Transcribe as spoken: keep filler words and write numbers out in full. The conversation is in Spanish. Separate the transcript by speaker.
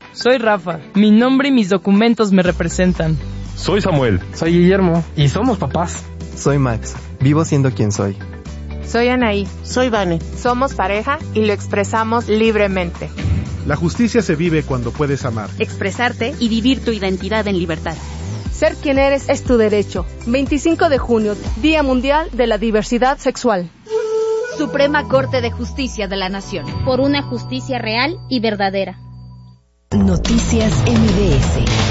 Speaker 1: Soy Rafa. Mi nombre y mis documentos me representan.
Speaker 2: Soy Samuel.
Speaker 3: Soy Guillermo. Y somos papás.
Speaker 4: Soy Max. Vivo siendo quien soy.
Speaker 5: Soy Anaí.
Speaker 6: Soy Vane.
Speaker 5: Somos pareja y lo expresamos libremente.
Speaker 7: La justicia se vive cuando puedes amar,
Speaker 8: expresarte y vivir tu identidad en libertad.
Speaker 9: Ser quien eres es tu derecho. veinticinco de junio, Día Mundial de la Diversidad Sexual.
Speaker 10: Suprema Corte de Justicia de la Nación.
Speaker 11: Por una justicia real y verdadera.
Speaker 12: Noticias M B S.